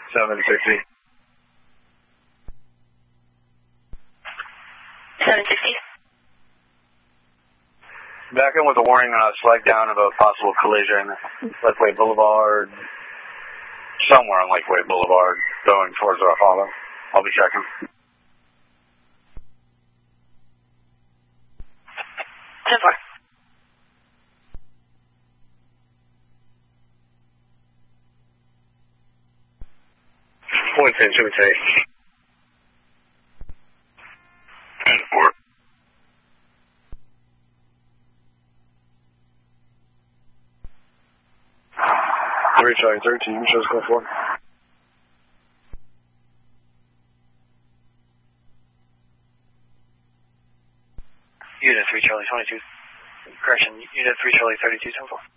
760. 760. Back in with a warning on a flag down of a possible collision. Lakeway Boulevard. Somewhere on Lakeway Boulevard, going towards our follow. I'll be checking. 10-4. Point 10, should we take? 10-4. 3 Charlie 13, shows go for. Unit 3 Charlie 22. Correction, Unit 3 Charlie 32, 10-4.